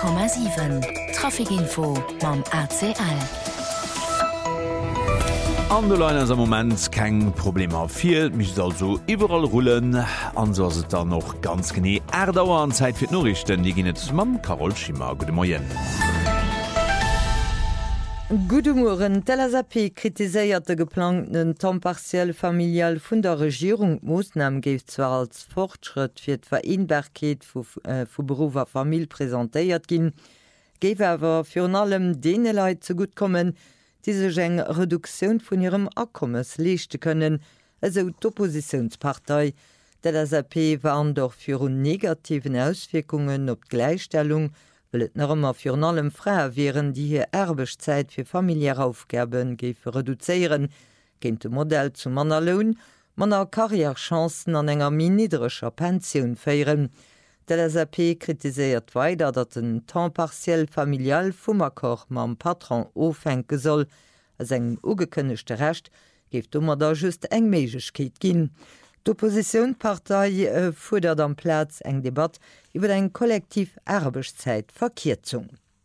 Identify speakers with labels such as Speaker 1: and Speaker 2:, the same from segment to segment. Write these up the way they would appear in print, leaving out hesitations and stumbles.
Speaker 1: 100,7 Trafikinfo mam ACL.
Speaker 2: An der Leine am Moment kein Problem viel mich also überall rollen an se da noch ganz gené Erdauer an Zeit fir Norrichten die ginnet Mam Carol Schimmer Gute Morgen.
Speaker 3: Gudemuren TELASAP kritiséiert de geplanten tempartiell familial vun der Regierung Moosnamen géif zwar als Fortschritt fir d' Vereinbarkeet vu Beruf a Familie präsentéiert ginn, géif awer fir an allem dee Leiit zu gut kommen, diese eng Reduktion vun ihrem Akkommes leeschte können, eso d'Oppositionspartei. TELASAP waren doch fir negativen Auswirkungen op Gleichstellung, weil et normal fir allem Frauen wären, die hier Erbeszeit fir familiäre Aufgaben géfe reduzieren, géint de Modell zu Mannerlohn, manner Karrierechancen an enger niedrigscher Pension feieren. TELASAP kritiséiert weiter, dat een temps partiell familial vum Akkor mam Patron ofenke soll. As eng ugekënnechte Recht geft dummer da just eng Meigkeet ginn. D'Oppositionspartei fudert am Platz eng Debatt iwwer eng kollektiv Erbeszeit-Verkierzung.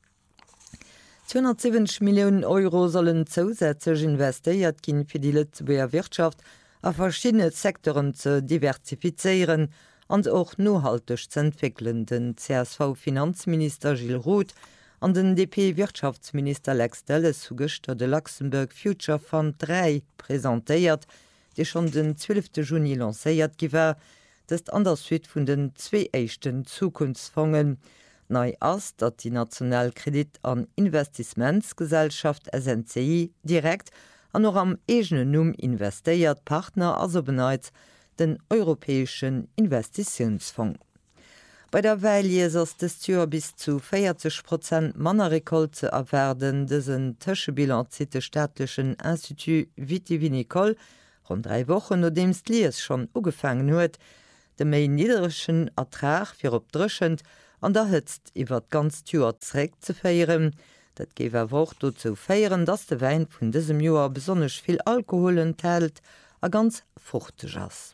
Speaker 3: 270 Millionen Euro sollen zusätzlich investiert ginn fir die Lützeburger Wirtschaft a verschiedene Sektoren zu diversifizieren und auch nachhaltig zu entwickeln. Den CSV-Finanzminister Gilles Roth an den DP-Wirtschaftsminister Lex Delles zugestern de Luxemburg Future Fund 3 präsentiert, die schon den 12. Juni lanciert gewesen, das anders wird von den zwei echten Zukunftsfonds. Neu ist, dass die Nationalkredit- und Investimentsgesellschaft SNCI direkt an noch am eigenen Namen investiert Partner, also benannt den Europäischen Investitionsfonds. Bei der Weile ist das Jahr bis zu 40% Mannerrekolte erwerden, diesen Tischbilanz des staatlichen Institut Vitivinicole rund 3 Wochen, nachdem es Lies schon angefangen hat, den mehr niedrigen Ertrag für obdrückend an der Hitze über das ganze Jahr zurückzuführen. Das geht auch dazu feiern, dass der Wein von diesem Jahr besonders viel Alkohol enthält, a ganz fruchtig ist.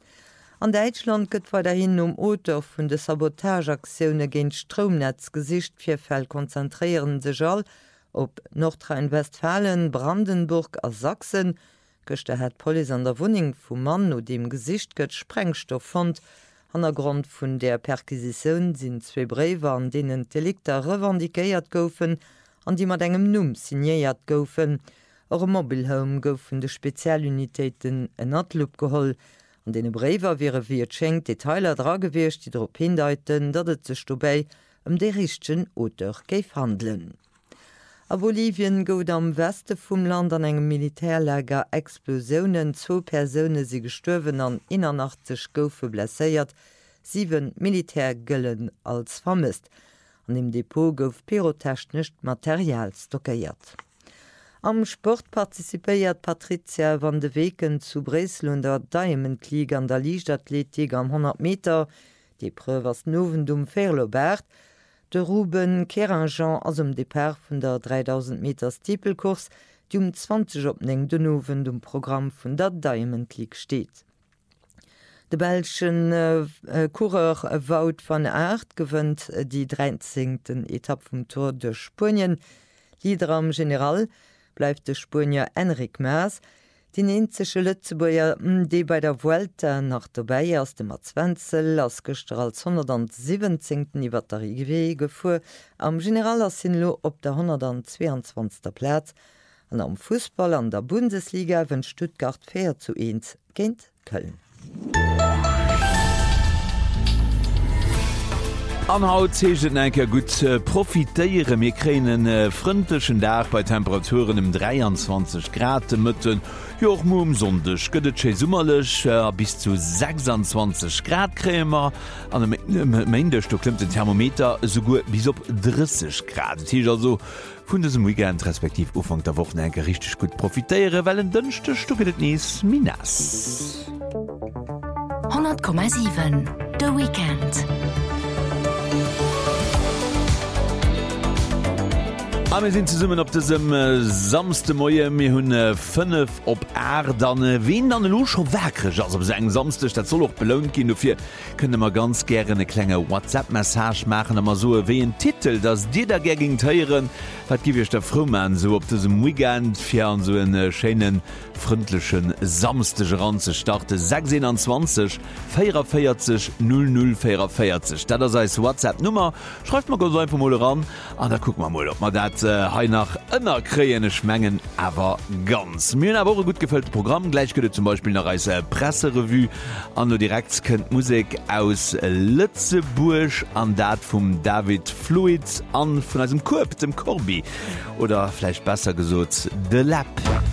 Speaker 3: An Deutschland gëtt weiterhin Autor vun de Sabotageaktionune géint Stromnetzgesichtfirfäll konzentriieren sech all op Nordrhein-Westfalen, Brandenburg a Sachsen. Gëchte het Poli an der Wuning vum Mann no dem Gesicht gëtt Sprengstoff fand. An der Grund vun der Perquisition sinn 2 Brewer an denen Delikter revendikéiert goufen, an die mat engem Numm signéiert goufen. Eure Mobilhome goufen de Spezialunitéiten en Atloop geholl. An dene Brewer wäre wie schenkt Detailer dragewircht, die darauf hindeuten, dat et sech dobei de richchten Autor geif handeln. A Bolivien gout am Weste vum Land an engem Militärlager Explosionen, 2 Personen sie gestorben an 81 goufe blesséiert, 7 Militärgëllen als vermisst. An dem Depot gouf pyrotechnisch Material stockiert. Am Sport partizipéiert Patricia van de Weken zu Bresel und der Diamond League an der Leichtathletik am 100 Meter. Die Preuve was Novendum Ferlobert. De Ruben Keranjean aus dem Depart von der 3000 Meter Steeplekurs, die 20 op de Novendum Programm von der Diamond League steht. De belschen Coureur Wout van Aert gewinnt die 13. Etappe vom Tour de Spanien. Lieder am General bleibt der Spanier Enric Mas, den einzige Lützeburger, die bei der Vuelta nach dabei aus dem Advenzel als gestern als 117. Batterie gefuhr, am General Sinlo op der 122. Platz, und am Fußball an der Bundesliga wenn Stuttgart 4:1 gegen Köln.
Speaker 2: An Haut seget enker gut profitéiere mir kränen fronteschen Dach bei Temperaturen im 23 Grad Mëtten. Joch mum sondech gëtt che summerlech bis zu 26 Grad krämer. An Mende sto klemmt den Thermometer so gut bis op 30 Grad. Tiger so vun desem Weekend respektiv Ufang der Wochen enke richtig gut profitéiere, well en dënchte stuket nees Minas.
Speaker 1: 100,7 The Weekend.
Speaker 2: wir sind zusammen auf diesem samste Moje mir hun 5 op R dann wen dann lo schon werkrig also sagen samste dat soll auch belohnt gehen dafür könnte man ganz gerne eine kleine WhatsApp-Message machen immer so wie ein Titel dass dir da gegen teieren wat gi ich der froh man so op diesem Weekend für so einen schönen freundlichen samstige Ran zu starte 26 44 00 44 das heißt WhatsApp-Nummer schreibt mal ganz einfach mal ran und da gucken wir mal ob man dat nach ënner kreene Schmengen aber ganz mir a woche gut gefällt Programm gleich könnte zum Beispiel nach als Presserevue an du direkt könnt Musik aus Lützeburg an dat vom David Fluid an von einem Korb dem Corby oder vielleicht besser gesagt The Lab.